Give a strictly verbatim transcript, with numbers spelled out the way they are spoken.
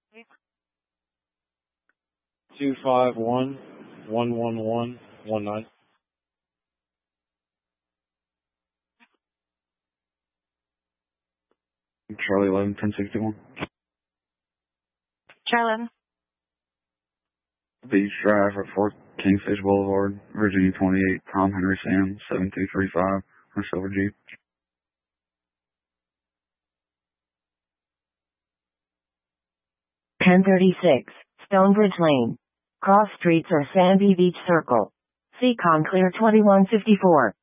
two five one, one one one, one nine. Charlie eleven, ten sixty-one. Charlie eleven. Beach Drive at Fort Kingfish Boulevard, Virginia twenty-eight, Tom Henry Sam, seven two three five, for Silver Jeep. ten thirty-six, Stonebridge Lane. Cross streets or Sandy Beach Circle. Seacon clear twenty-one fifty-four.